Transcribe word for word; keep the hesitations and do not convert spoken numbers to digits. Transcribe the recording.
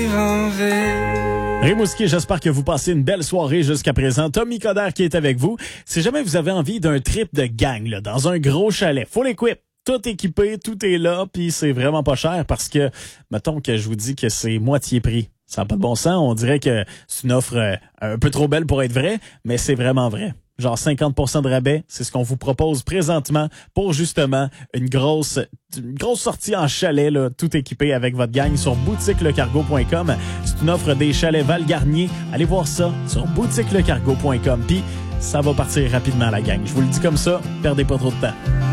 en verre. Rimouski, j'espère que vous passez une belle soirée jusqu'à présent. Tommy Coderre qui est avec vous. Si jamais vous avez envie d'un trip de gang là, dans un gros chalet, full equip, tout équipé, tout est là, puis c'est vraiment pas cher parce que, mettons que je vous dis que c'est moitié prix. Ça n'a pas de bon sens. On dirait que c'est une offre euh, un peu trop belle pour être vraie, mais c'est vraiment vrai. Genre cinquante pour cent de rabais, c'est ce qu'on vous propose présentement pour justement une grosse une grosse sortie en chalet, là, tout équipé avec votre gang sur boutique le cargo point com. C'est une offre des chalets Val-Garnier. Allez voir ça sur boutique le cargo point com. Puis ça va partir rapidement, la gang. Je vous le dis comme ça, perdez pas trop de temps.